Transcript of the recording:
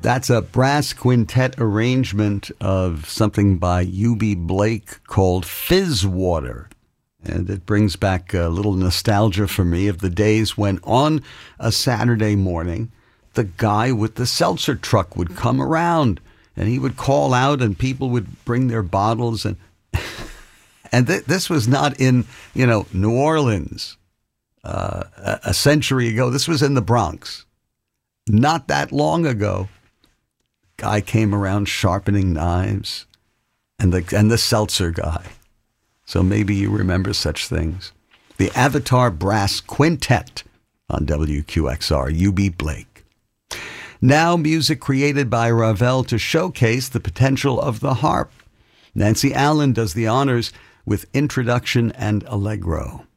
That's a brass quintet arrangement of something by U.B. Blake called Fizz Water. And it brings back a little nostalgia for me of the days when on a Saturday morning, the guy with the seltzer truck would come around and he would call out and people would bring their bottles. And this was not in, New Orleans a century ago. This was in the Bronx. Not that long ago. Guy came around sharpening knives and the seltzer guy. So maybe you remember such things. The Avatar Brass Quintet on WQXR, U.B. Blake. Now music created by Ravel to showcase the potential of the harp. Nancy Allen does the honors with Introduction and Allegro.